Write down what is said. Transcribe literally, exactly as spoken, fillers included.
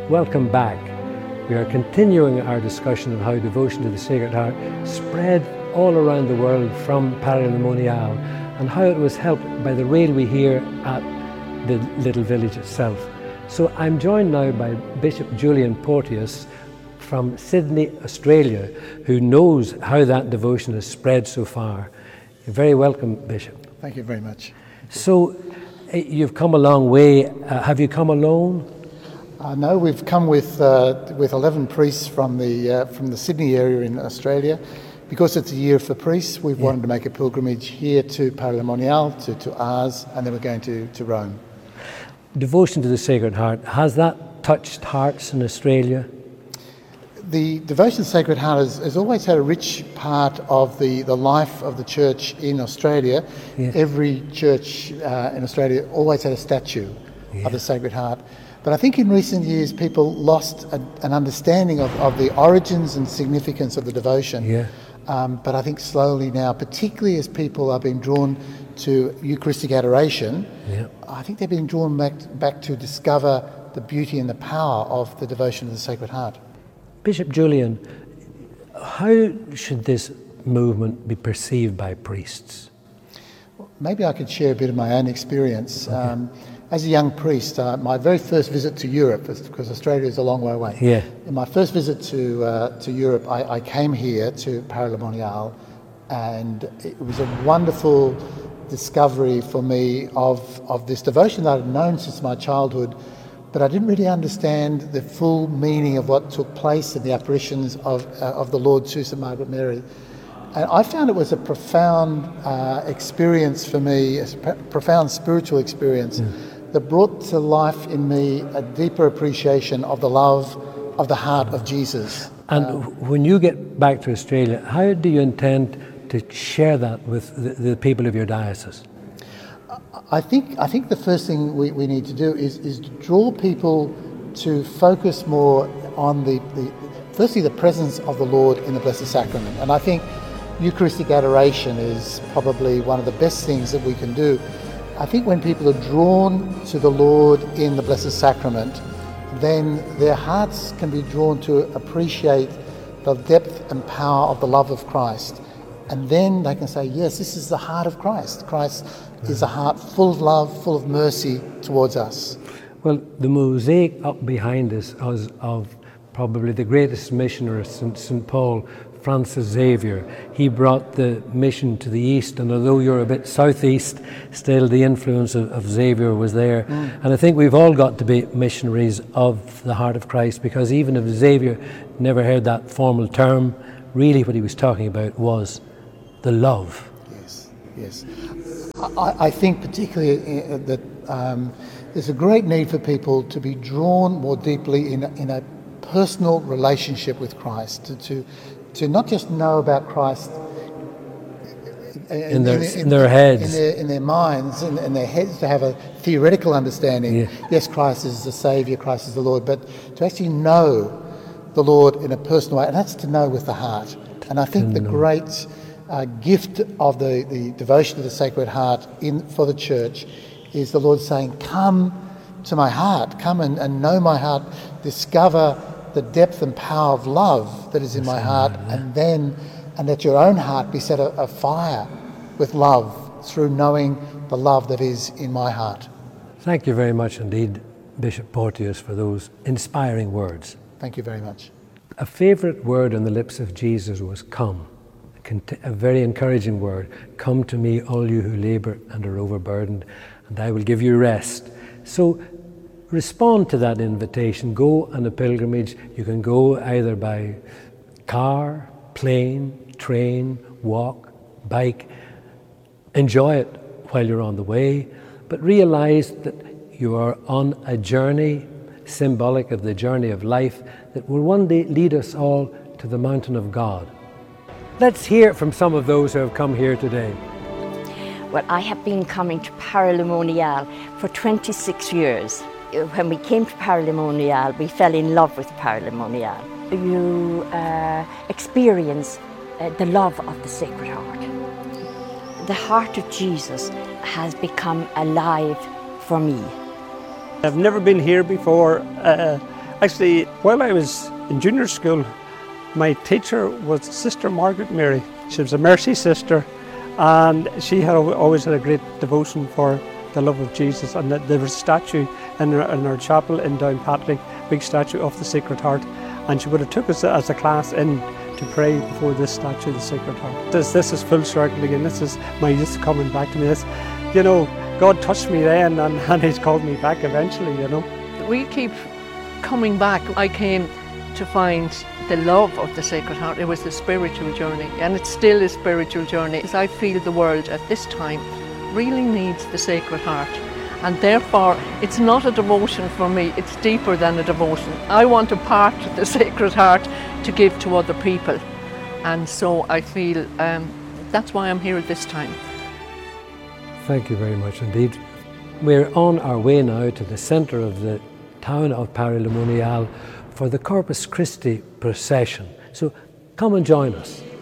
Welcome back. We are continuing our discussion of how devotion to the Sacred Heart spread all around the world from Paray-le-Monial and how it was helped by the railway here at the little village itself. So I'm joined now by Bishop Julian Porteous from Sydney, Australia, who knows how that devotion has spread so far. You're very welcome, Bishop. Thank you very much. So you've come a long way. Uh, have you come alone? Uh, no, we've come with uh, with eleven priests from the uh, from the Sydney area in Australia. Because it's a year for priests, we've yeah. wanted to make a pilgrimage here to Paray-le-Monial, to, to Ars, and then we're going to, to Rome. Devotion to the Sacred Heart, has that touched hearts in Australia? The devotion to the Sacred Heart has, has always had a rich part of the, the life of the church in Australia. Yeah. Every church uh, in Australia always had a statue yeah. of the Sacred Heart. But I think in recent years people lost a, an understanding of, of the origins and significance of the devotion. Yeah. Um, but I think slowly now, particularly as people are being drawn to Eucharistic adoration, yeah. I think they're being drawn back, back to discover the beauty and the power of the devotion of the Sacred Heart. Bishop Julian, how should this movement be perceived by priests? Well, maybe I could share a bit of my own experience. Okay. Um, As a young priest, uh, my very first visit to Europe, because Australia is a long way away. Yeah. In my first visit to uh, to Europe, I, I came here to Paray-le-Monial, and it was a wonderful discovery for me of of this devotion that I'd known since my childhood, but I didn't really understand the full meaning of what took place in the apparitions of uh, of the Lord to Saint Margaret Mary. And I found it was a profound uh, experience for me, a sp- profound spiritual experience. Yeah. That brought to life in me a deeper appreciation of the love of the heart of Jesus. And um, when you get back to Australia, how do you intend to share that with the, the people of your diocese? I think I think the first thing we, we need to do is, is to draw people to focus more on the, the, firstly, the presence of the Lord in the Blessed Sacrament. And I think Eucharistic adoration is probably one of the best things that we can do. I think when people are drawn to the Lord in the Blessed Sacrament, then their hearts can be drawn to appreciate the depth and power of the love of Christ. And then they can say, yes, this is the heart of Christ. Christ mm. is a heart full of love, full of mercy towards us. Well, the mosaic up behind us is of probably the greatest missioner, Saint Paul, Francis Xavier. He brought the mission to the east, and although you're a bit southeast, still the influence of, of Xavier was there. Mm. And I think we've all got to be missionaries of the heart of Christ, because even if Xavier never heard that formal term, really what he was talking about was the love. Yes, yes. I, I think particularly that um, there's a great need for people to be drawn more deeply in, in a personal relationship with Christ, to, to to not just know about Christ in, in, their, in, in their heads, in their, in their minds, in, in their heads, to have a theoretical understanding. Yeah. Yes, Christ is the Saviour, Christ is the Lord, but to actually know the Lord in a personal way, and that's to know with the heart. And I think the great uh, gift of the, the devotion to the Sacred Heart in for the Church is the Lord saying, come to my heart, come and, and know my heart, discover the depth and power of love that is in my heart, and then and let your own heart be set afire with love through knowing the love that is in my heart. Thank you very much indeed, Bishop Porteous, for those inspiring words. Thank you very much. A favourite word on the lips of Jesus was come, a very encouraging word. Come to me, all you who labour and are overburdened, and I will give you rest. So respond to that invitation. Go on a pilgrimage. You can go either by car, plane, train, walk, bike. Enjoy it while you're on the way, but realize that you are on a journey symbolic of the journey of life that will one day lead us all to the mountain of God. Let's hear from some of those who have come here today. Well, I have been coming to Paray-le-Monial for twenty-six years. When we came to Paray-le-Monial, we fell in love with Paray-le-Monial. You uh, experience uh, the love of the Sacred Heart. The heart of Jesus has become alive for me. I've never been here before. Uh, Actually, while I was in junior school, my teacher was Sister Margaret Mary. She was a Mercy sister, and she had always had a great devotion for the love of Jesus. And there was a statue in our, in our chapel in Downpatrick, big statue of the Sacred Heart, and she would have took us as a class in to pray before this statue of the Sacred Heart. This, this is full circle again. This is my youth coming back to me. This, you know, God touched me then, and, and He's called me back eventually, you know. We keep coming back. I came to find the love of the Sacred Heart. It was a spiritual journey, and it's still a spiritual journey. As I feel the world at this time really needs the Sacred Heart, and therefore it's not a devotion for me, it's deeper than a devotion. I want to part with the Sacred Heart to give to other people, and so I feel um, that's why I'm here at this time. Thank you very much indeed. We're on our way now to the centre of the town of Paray-le-Monial for the Corpus Christi procession. So come and join us.